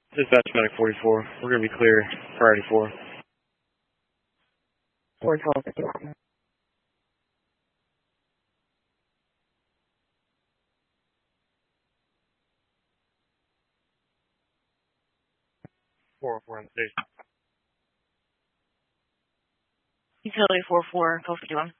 Dispatch Medic 44. We're going to be clear priority 4. 41251. 404 on the station. Utility 44, code 51.